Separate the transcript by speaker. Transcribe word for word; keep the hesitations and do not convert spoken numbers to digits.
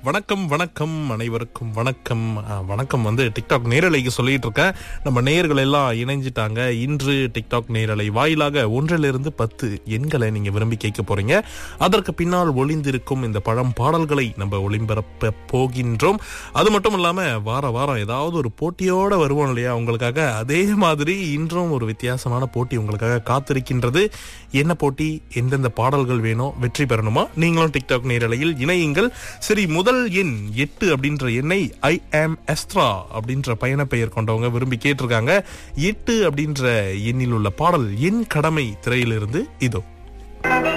Speaker 1: வணக்கம் வணக்கம் அனைவருக்கும் வணக்கம். அஹ், வணக்கம் வந்து டிக்டாக் நேரலைக்கு சொல்லிட்டு இருக்கேன். நம்ம நேயர்கள் எல்லாம் இணைஞ்சிட்டாங்க. இன்று டிக்டாக் நேரலை வாயிலாக ஒன்றிலிருந்து பத்து எண்களை நீங்க விரும்பி கேட்க போறீங்க. அதற்கு பின்னால் ஒளிந்திருக்கும் இந்த பழம் பாடல்களை நம்ம ஒளிபரப்ப போகின்றோம். அது மட்டும் இல்லாம வார வாரம் ஏதாவது ஒரு போட்டியோட வருவோம் இல்லையா உங்களுக்காக. அதே மாதிரி இன்றும் ஒரு வித்தியாசமான போட்டி உங்களுக்காக காத்திருக்கின்றது. என்ன போட்டி, எந்தெந்த பாடல்கள் வேணும், வெற்றி பெறணுமா? நீங்களும் டிக்டாக் நேரலையில் இணையுங்கள். சரி, முதல் எண் எட்டு அப்படின்ற எண்ணை ஐ ஆம் எஸ்ட்ரா அப்படின்ற பயண பெயர் கொண்டவங்க விரும்பி கேட்டிருக்காங்க. எட்டு அப்படின்ற எண்ணில் உள்ள பாடல் என் கடமை திரையிலிருந்து இதோ.